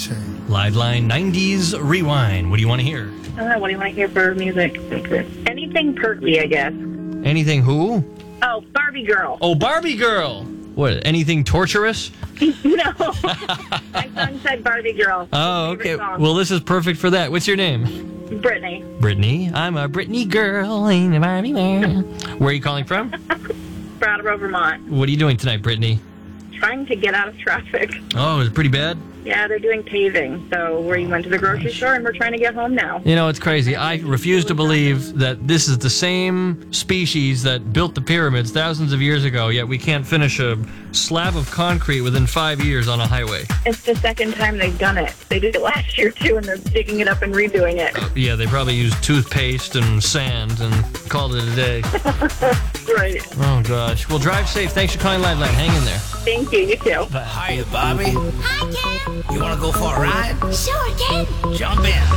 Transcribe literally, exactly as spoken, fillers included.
chain. Liveline nineties Rewind. What do you want to hear? I don't know. What do you want to hear for music? Anything perky, I guess. Anything who? Oh, Barbie Girl. Oh, Barbie Girl. What, anything torturous? No. My son said Barbie Girl. Oh, His favorite okay. song. Well, this is perfect for that. What's your name? Brittany. Brittany. I'm a Brittany girl in a Barbie world. Where are you calling from? Brattleboro, Vermont. What are you doing tonight, Brittany? Trying to get out of traffic. Oh, is it pretty bad? Yeah, they're doing paving. So we went to the grocery store and we're trying to get home now. You know, it's crazy. I refuse to believe that this is the same species that built the pyramids thousands of years ago, yet we can't finish a slab of concrete within five years on a highway. It's the second time they've done it. They did it last year too, and they're digging it up and redoing it. Yeah, they probably used toothpaste and sand and called it a day. Right. Oh, gosh. Well, drive safe. Thanks for calling Liveline. Hang in there. Thank you. You too. Hiya, Bobby. Hi, Ken. You want to go for a ride? Sure, Ken. Jump in.